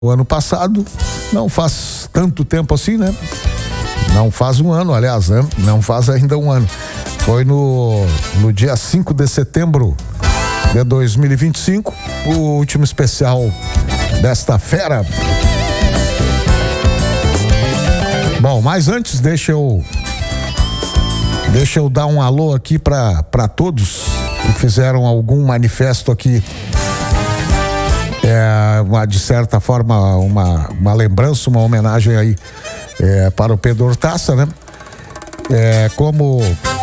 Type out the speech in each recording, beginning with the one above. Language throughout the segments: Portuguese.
O ano passado, não faz tanto tempo assim, né? Não faz um ano, aliás, né? Não faz ainda um ano. Foi no dia 5 de setembro de 2025, o último especial desta fera. Bom, mas antes, deixa eu dar um alô aqui para todos que fizeram algum manifesto aqui. De certa forma, uma lembrança, uma homenagem aí para o Pedro Hortaça, né? Como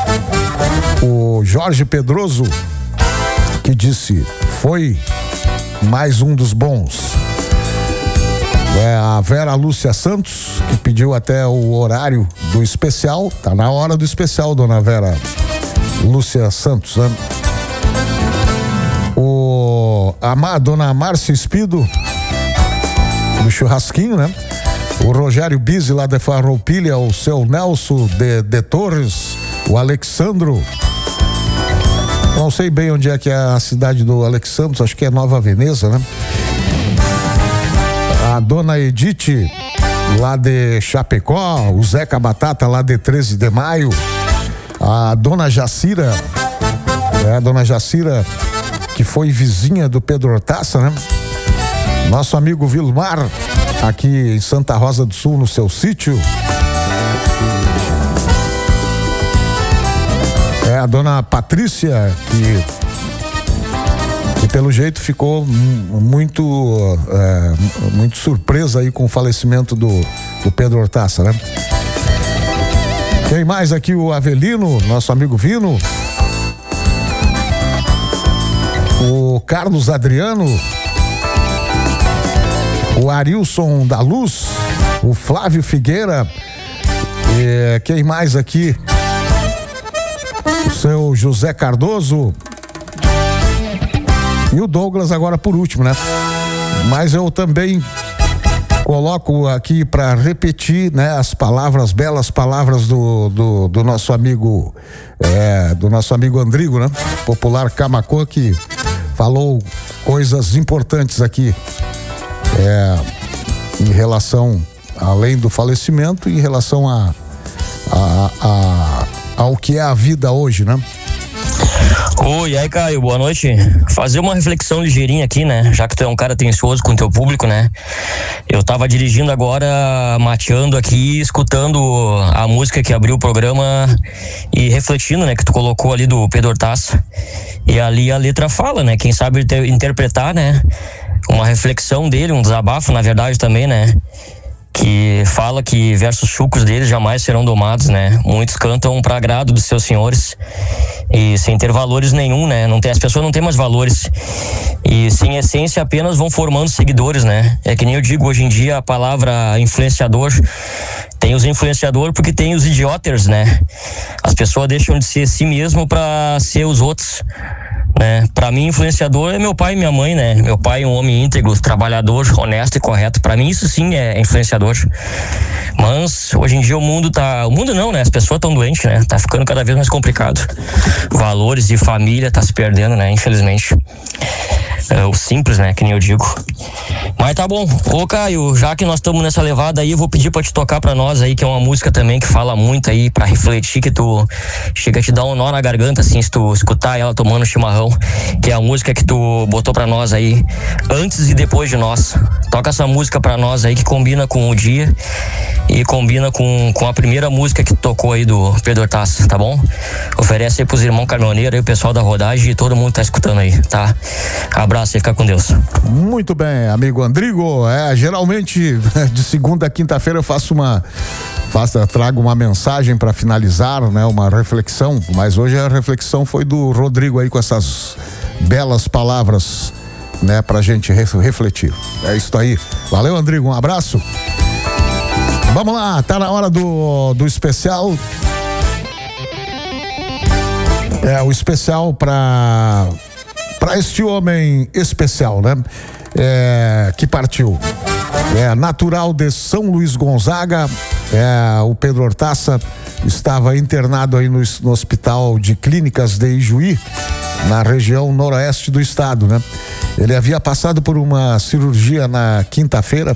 o Jorge Pedroso, que disse, foi mais um dos bons. A Vera Lúcia Santos, que pediu até o horário do especial, tá na hora do especial, dona Vera Lúcia Santos, né? A dona Márcia Espido, do Churrasquinho, né? O Rogério Bizzi, lá de Farroupilha, o seu Nelson de Torres, o Alexandro. Não sei bem onde é que é a cidade do Alexandro, acho que é Nova Veneza, né? A dona Edith, lá de Chapecó, o Zeca Batata, lá de 13 de Maio, a dona Jacira, que foi vizinha do Pedro Hortaça, né? Nosso amigo Vilmar, aqui em Santa Rosa do Sul, no seu sítio. A dona Patrícia, que pelo jeito ficou muito surpresa aí com o falecimento do Pedro Hortaça, né? Tem mais aqui o Avelino, nosso amigo Vino, o Carlos Adriano, o Arilson da Luz, o Flávio Figueira, quem mais aqui? O seu José Cardoso e o Douglas agora por último, né? Mas eu também coloco aqui para repetir, né, as belas palavras do nosso amigo Andrigo, né? Popular Camacô, que falou coisas importantes aqui em relação, além do falecimento, em relação ao que é a vida hoje, né? Oi, aí Caio, boa noite. Fazer uma reflexão ligeirinha aqui, né? Já que tu é um cara atencioso com o teu público, né? Eu tava dirigindo agora, mateando aqui, escutando a música que abriu o programa e refletindo, né? Que tu colocou ali do Pedro Hortaça. E ali a letra fala, né? Quem sabe interpretar, né? Uma reflexão dele, um desabafo, na verdade, também, né? Que fala que versos chucros deles jamais serão domados, né? Muitos cantam para agrado dos seus senhores e sem ter valores nenhum, né? As pessoas não têm mais valores e sem essência apenas vão formando seguidores, né? É que nem eu digo hoje em dia a palavra influenciador. Tem os influenciadores porque tem os idiotas, né? As pessoas deixam de ser si mesmo para ser os outros, né? Pra mim, influenciador é meu pai e minha mãe, né? Meu pai é um homem íntegro, trabalhador, honesto e correto. Pra mim, isso sim é influenciador. Mas hoje em dia o mundo não, né? As pessoas estão doentes, né? Tá ficando cada vez mais complicado. Valores de família tá se perdendo, né? Infelizmente. O simples, né? Que nem eu digo. Mas tá bom. Ô Caio, já que nós estamos nessa levada aí, eu vou pedir pra te tocar pra nós aí, que é uma música também que fala muito aí, pra refletir, que tu chega a te dar um nó na garganta, assim, se tu escutar ela tomando chimarrão, que é a música que tu botou pra nós aí, antes e depois de nós. Toca essa música pra nós aí, que combina com o dia e combina com a primeira música que tu tocou aí do Pedro Hortaça, tá bom? Oferece aí pros irmãos caminhoneiros aí, o pessoal da rodagem e todo mundo tá escutando aí, tá? Abraço e fica com Deus. Muito bem, amigo Andrigo. Geralmente de segunda a quinta-feira eu trago uma mensagem para finalizar, né? Uma reflexão, mas hoje a reflexão foi do Rodrigo aí com essas belas palavras, né? Pra gente refletir. É isso aí. Valeu, Andrigo, um abraço. Vamos lá, tá na hora do especial. O especial para este homem especial, né? Que partiu. Natural de São Luís Gonzaga, o Pedro Hortaça estava internado aí no Hospital de Clínicas de Ijuí, na região noroeste do estado, né? Ele havia passado por uma cirurgia na quinta-feira,